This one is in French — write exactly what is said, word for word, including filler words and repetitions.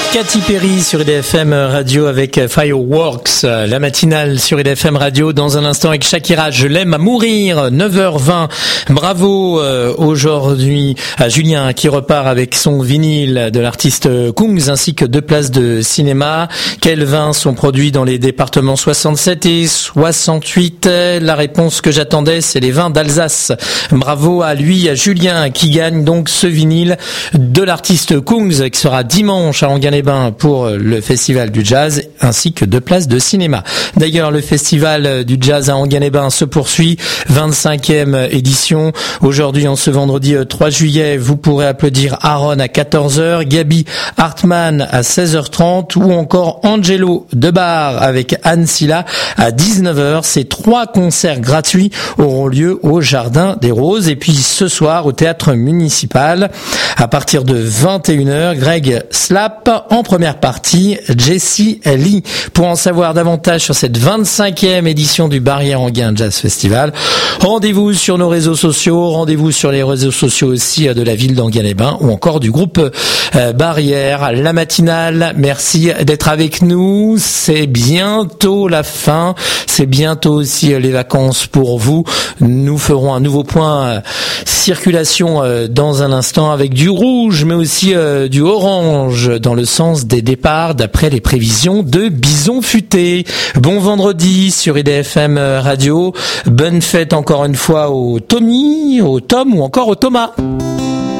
Katy Perry sur I D F M Radio avec Fireworks, la matinale sur I D F M Radio dans un instant avec Shakira, je l'aime à mourir, neuf heures vingt. Bravo euh, aujourd'hui à Julien qui repart avec son vinyle de l'artiste Kungs ainsi que deux places de cinéma. Quels vins sont produits dans les départements soixante-sept et soixante-huit? La réponse que j'attendais, c'est les vins d'Alsace. Bravo à lui, à Julien qui gagne donc ce vinyle de l'artiste Kungs qui sera dimanche à Enghien-les-Bains pour le festival du jazz ainsi que deux places de cinéma. D'ailleurs, le festival du jazz à Enghien-les-Bains se poursuit, vingt-cinquième édition. Aujourd'hui, en ce vendredi trois juillet, vous pourrez applaudir Aaron à quatorze heures, Gabi Hartmann à seize heures trente ou encore Angelo Debar avec Anne Silla à dix-neuf heures. Ces trois concerts gratuits auront lieu au Jardin des Roses. Et puis ce soir, au Théâtre Municipal, à partir de vingt et une heures, Greg Slap en première partie, Jessie Lee. Pour en savoir davantage sur cette vingt-cinquième édition du Barrière Enghien Jazz Festival, rendez-vous sur nos réseaux sociaux, rendez-vous sur les réseaux sociaux aussi de la ville d'Enghien-les-Bains ou encore du groupe euh, Barrière. La matinale, merci d'être avec nous. C'est bientôt la fin, c'est bientôt aussi les vacances pour vous. Nous ferons un nouveau point euh, circulation euh, dans un instant avec du rouge mais aussi euh, du orange dans le sens des départs d'après les prévisions de Bison Futé. Bon vendredi sur I D F M Radio. Bonne fête encore une fois au Tommy, au Tom ou encore au Thomas.